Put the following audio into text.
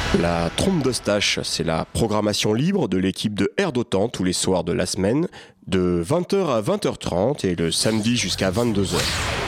La Trompe d'Eustache, c'est la programmation libre de l'équipe de Air d'Otan tous les soirs de la semaine, de 20h à 20h30 et le samedi jusqu'à 22h.